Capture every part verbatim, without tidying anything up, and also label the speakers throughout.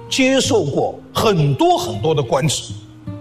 Speaker 1: 接受过很多很多的官职。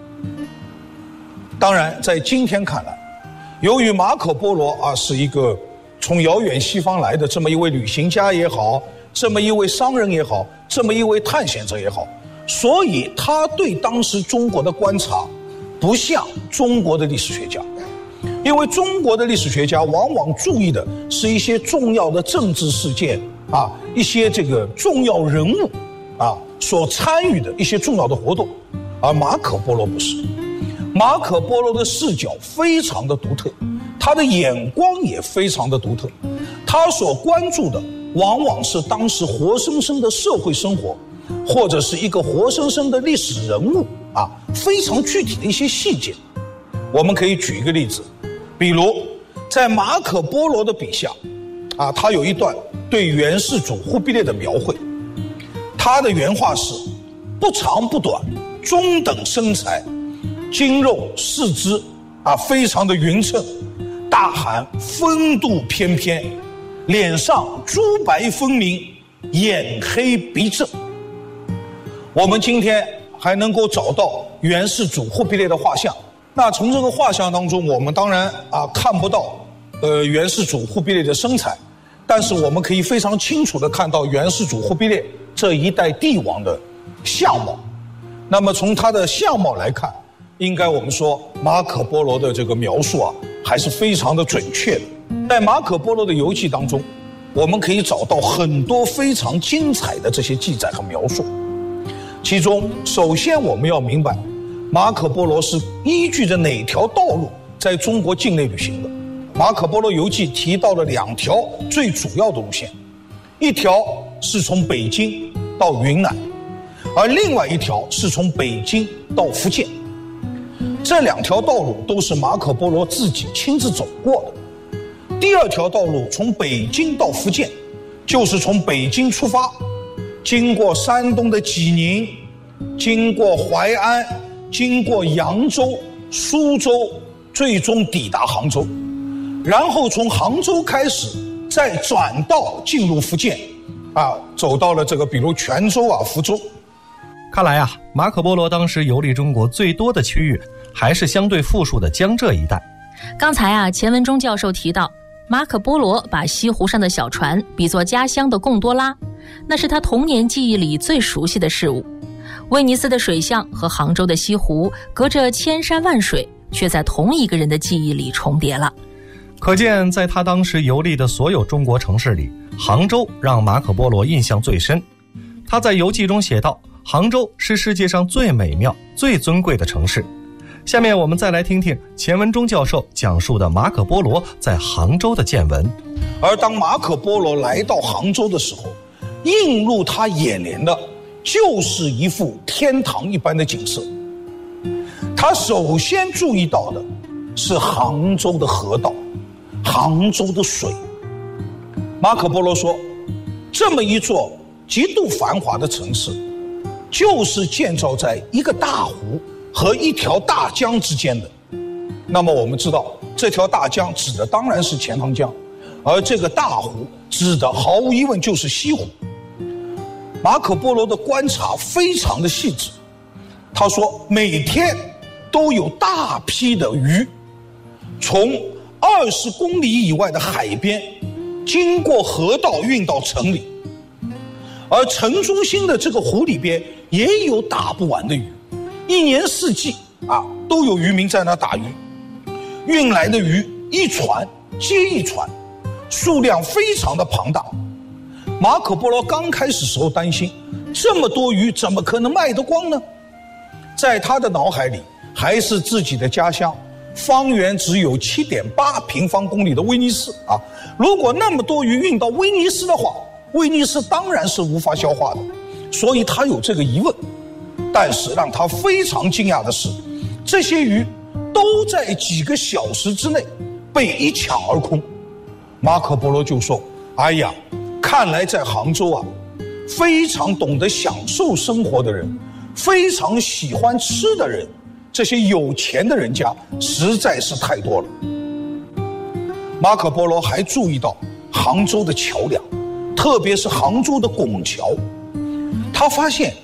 Speaker 1: 当然在今天看来，由于马可波罗啊是一个从遥远西方来的这么一位旅行家也好，这么一位商人也好，这么一位探险者也好，所以他对当时中国的观察不像中国的历史学家。因为中国的历史学家往往注意的是一些重要的政治事件啊，一些这个重要人物啊所参与的一些重要的活动，而马可波罗不是。马可波罗的视角非常的独特，他的眼光也非常的独特，他所关注的往往是当时活生生的社会生活，或者是一个活生生的历史人物啊，非常具体的一些细节。我们可以举一个例子，比如在马可波罗的笔下啊，他有一段对元世祖忽必烈的描绘，他的原话是：不长不短，中等身材，筋肉四肢啊非常的匀称，大汗风度翩翩，脸上珠白分明，眼黑鼻正。我们今天还能够找到元世祖忽必烈的画像，那从这个画像当中，我们当然啊看不到呃元世祖忽必烈的身材，但是我们可以非常清楚地看到元世祖忽必烈这一代帝王的相貌。那么从他的相貌来看，应该我们说马可波罗的这个描述啊还是非常的准确的。在马可波罗的游记当中，我们可以找到很多非常精彩的这些记载和描述。其中首先我们要明白马可波罗是依据着哪条道路在中国境内旅行的。马可波罗游记提到了两条最主要的路线，一条是从北京到云南，而另外一条是从北京到福建。这两条道路都是马可波罗自己亲自走过的。第二条道路从北京到福建，就是从北京出发，经过山东的济宁，经过淮安，经过扬州、苏州，最终抵达杭州，然后从杭州开始再转道进入福建啊，走到了这个比如泉州啊、福州。
Speaker 2: 看来啊，马可波罗当时游历中国最多的区域还是相对富庶的江浙一带。
Speaker 3: 刚才啊，钱文忠教授提到，马可波罗把西湖上的小船比作家乡的贡多拉，那是他童年记忆里最熟悉的事物。威尼斯的水巷和杭州的西湖隔着千山万水，却在同一个人的记忆里重叠了。
Speaker 2: 可见在他当时游历的所有中国城市里，杭州让马可波罗印象最深。他在游记中写道，杭州是世界上最美妙、最尊贵的城市。下面我们再来听听钱文忠教授讲述的马可波罗在杭州的见闻。
Speaker 1: 而当马可波罗来到杭州的时候，映入他眼帘的就是一幅天堂一般的景色。他首先注意到的是杭州的河道，杭州的水。马可波罗说，这么一座极度繁华的城市，就是建造在一个大湖和一条大江之间的。那么我们知道，这条大江指的当然是钱塘江，而这个大湖指的毫无疑问就是西湖。马可波罗的观察非常的细致，他说每天都有大批的鱼从二十公里以外的海边经过河道运到城里，而城中心的这个湖里边也有打不完的鱼，一年四季啊都有渔民在那打鱼，运来的鱼一船接一船，数量非常的庞大。马可波罗刚开始时候担心，这么多鱼怎么可能卖得光呢？在他的脑海里，还是自己的家乡，方圆只有 七点八平方公里的威尼斯啊！如果那么多鱼运到威尼斯的话，威尼斯当然是无法消化的，所以他有这个疑问。但是让他非常惊讶的是，这些鱼都在几个小时之内被一抢而空。马可波罗就说，哎呀，看来在杭州啊，非常懂得享受生活的人，非常喜欢吃的人，这些有钱的人家实在是太多了。马可波罗还注意到杭州的桥梁，特别是杭州的拱桥，他发现